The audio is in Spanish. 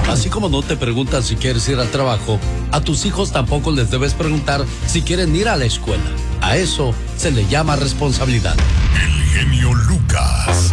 Así como no te preguntan si quieres ir al trabajo, a tus hijos tampoco les debes preguntar si quieren ir a la escuela. A eso se le llama responsabilidad. El genio Lucas.